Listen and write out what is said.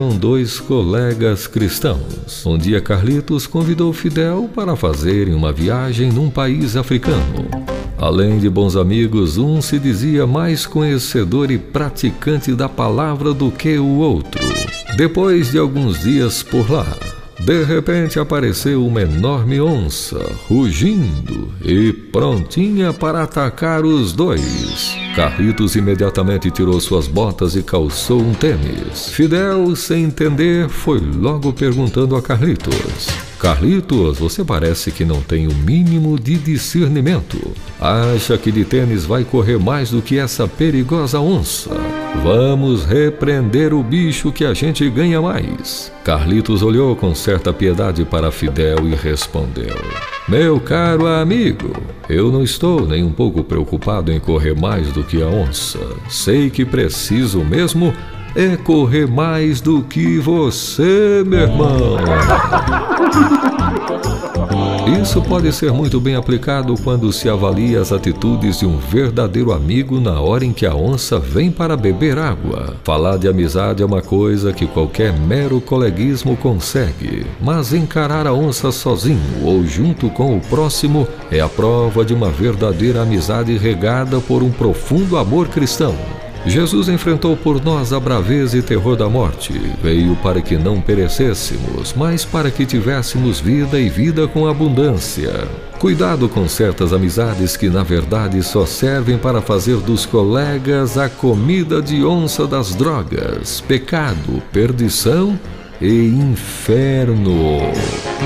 Dois colegas cristãos. Um dia Carlitos convidou Fidel para fazerem uma viagem num país africano. Além de bons amigos, um se dizia mais conhecedor e praticante da palavra do que o outro. Depois de alguns dias por lá, de repente apareceu uma enorme onça, rugindo e prontinha para atacar os dois. Carlitos imediatamente tirou suas botas e calçou um tênis. Fidel, sem entender, foi logo perguntando a Carlitos: Carlitos, você parece que não tem o mínimo de discernimento. Acha que de tênis vai correr mais do que essa perigosa onça? Vamos repreender o bicho que a gente ganha mais. Carlitos olhou com certa piedade para Fidel e respondeu: meu caro amigo, eu não estou nem um pouco preocupado em correr mais do que a onça. Sei que preciso mesmo é correr mais do que você, meu irmão. Isso pode ser muito bem aplicado quando se avalia as atitudes de um verdadeiro amigo na hora em que a onça vem para beber água. Falar de amizade é uma coisa que qualquer mero coleguismo consegue, mas encarar a onça sozinho ou junto com o próximo é a prova de uma verdadeira amizade regada por um profundo amor cristão. Jesus enfrentou por nós a braveza e terror da morte. Veio para que não perecêssemos, mas para que tivéssemos vida e vida com abundância. Cuidado com certas amizades que na verdade só servem para fazer dos colegas a comida de onça das drogas, pecado, perdição e inferno.